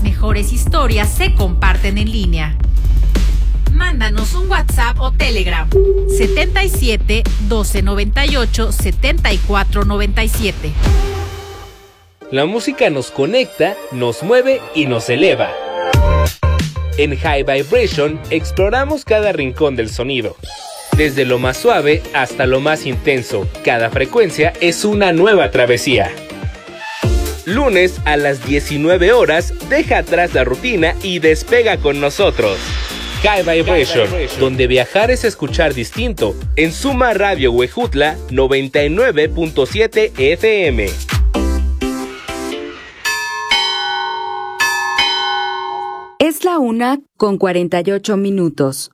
mejores historias se comparten en línea. Mándanos un WhatsApp o Telegram 77 12 98 74 97. La música nos conecta, nos mueve y nos eleva. En High Vibration exploramos cada rincón del sonido. Desde lo más suave hasta lo más intenso, cada frecuencia es una nueva travesía. Lunes a las 19 horas, deja atrás la rutina y despega con nosotros. High Vibration, donde viajar es escuchar distinto, en Suma Radio Huejutla 99.7 FM. Es la 1:48 minutos.